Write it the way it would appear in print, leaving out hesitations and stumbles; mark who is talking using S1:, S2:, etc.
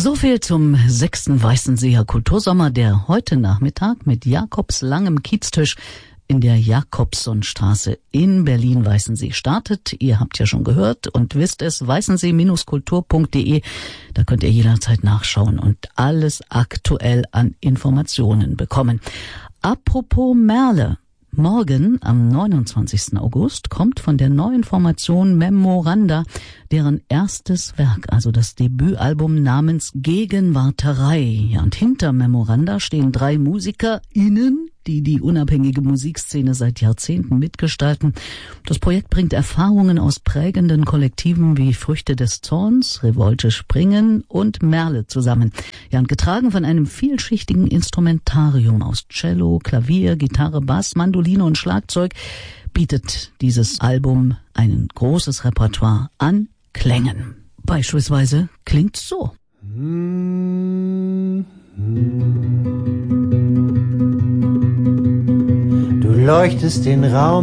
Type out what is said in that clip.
S1: So viel zum 6. Weißenseer Kultursommer, der heute Nachmittag mit Jakobs langem Kieztisch in der Jakobsonstraße in Berlin-Weißensee startet. Ihr habt ja schon gehört und wisst es, weißensee-kultur.de. Da könnt ihr jederzeit nachschauen und alles aktuell an Informationen bekommen. Apropos Merle. Morgen, am 29. August, kommt von der neuen Formation Memoranda deren erstes Werk, also das Debütalbum namens Gegenwarterei. Ja, und hinter Memoranda stehen 3 MusikerInnen, die unabhängige Musikszene seit Jahrzehnten mitgestalten. Das Projekt bringt Erfahrungen aus prägenden Kollektiven wie Früchte des Zorns, Revolte Springen und Merle zusammen. Ja, und getragen von einem vielschichtigen Instrumentarium aus Cello, Klavier, Gitarre, Bass, Mandoline und Schlagzeug bietet dieses Album ein großes Repertoire an Klängen. Beispielsweise klingt's so.
S2: Du leuchtest den Raum